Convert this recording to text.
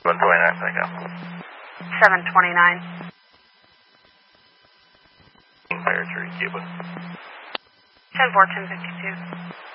129, thank you. 729. Fire 3, Cuba. 10-4, 1052.